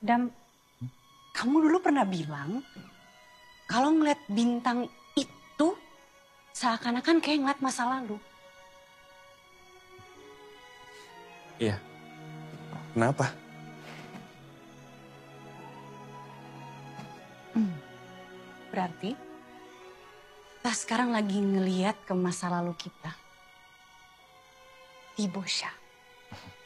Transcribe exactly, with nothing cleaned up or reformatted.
Dan kamu dulu pernah bilang kalau ngeliat bintang itu seakan-akan kayak ngeliat masa lalu. Iya. Kenapa? Hmm. Berarti kita sekarang lagi ngeliat ke masa lalu kita. Di Bosya.